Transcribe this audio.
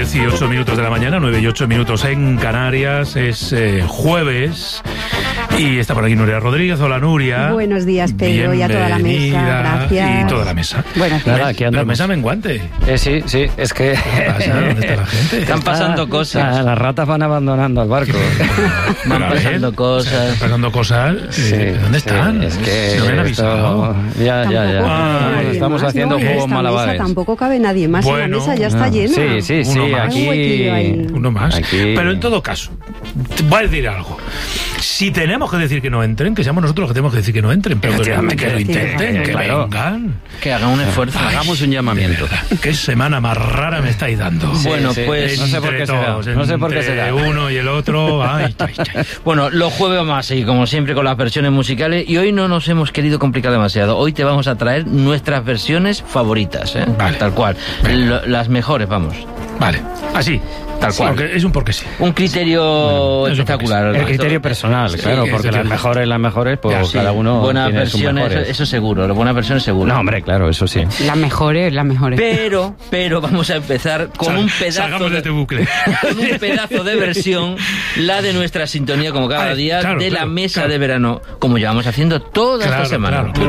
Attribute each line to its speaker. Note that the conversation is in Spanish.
Speaker 1: 10:08 de la mañana, 9:08 en Canarias. Es jueves y está por aquí Nuria Rodríguez. Hola, Nuria.
Speaker 2: Buenos días, Pedro, y a toda la mesa. Gracias.
Speaker 1: Y toda la mesa.
Speaker 2: Buenos días.
Speaker 3: Nada, aquí andamos.
Speaker 1: Pero mesa menguante.
Speaker 3: Sí, es que...
Speaker 1: ¿Qué pasa? ¿Dónde está la gente?
Speaker 3: Están pasando cosas. Las ratas van abandonando el barco.
Speaker 1: Van
Speaker 3: pasando cosas.
Speaker 1: Están pasando cosas.
Speaker 3: Sí,
Speaker 1: ¿Dónde están?
Speaker 3: Es que
Speaker 1: si no me han avisado.
Speaker 3: Ya. Estamos
Speaker 2: más,
Speaker 3: haciendo
Speaker 2: ¿no?
Speaker 3: juegos malabares.
Speaker 2: Mesa tampoco cabe nadie más.
Speaker 1: Bueno,
Speaker 2: la mesa ya está llena.
Speaker 3: Sí,
Speaker 1: Uno más.
Speaker 3: aquí...
Speaker 1: Uno más.
Speaker 3: Aquí.
Speaker 1: Pero en todo caso, voy a decir algo. Si tenemos que decir que no entren, que seamos nosotros los que tenemos que decir que no entren, pero que lo intenten, que vengan.
Speaker 3: Que hagan un esfuerzo, hagamos un llamamiento.
Speaker 1: Qué semana más rara me estáis dando.
Speaker 3: Bueno, pues
Speaker 1: no sé por qué será. Uno y el otro. Ay.
Speaker 4: Bueno, los jueves vamos a seguir, como siempre, con las versiones musicales. Y hoy no nos hemos querido complicar demasiado. Hoy te vamos a traer nuestras versiones favoritas, ¿eh?
Speaker 1: Vale.
Speaker 4: Tal cual. Las mejores, vamos.
Speaker 1: Vale, así.
Speaker 4: Tal cual.
Speaker 1: Es un porque sí.
Speaker 4: Un criterio espectacular.
Speaker 3: El criterio personal, claro, porque las mejores, pues cada uno
Speaker 4: buenas
Speaker 3: tiene sus
Speaker 4: versiones,
Speaker 3: mejores.
Speaker 4: eso seguro, buenas versiones seguro.
Speaker 3: No, hombre, claro, eso sí.
Speaker 2: Las mejores.
Speaker 4: Pero vamos a empezar con un pedazo
Speaker 1: Salgamos de este bucle.
Speaker 4: con un pedazo de versión, la de nuestra sintonía, como cada día, de la mesa de verano, como llevamos haciendo toda esta semana.
Speaker 1: Claro.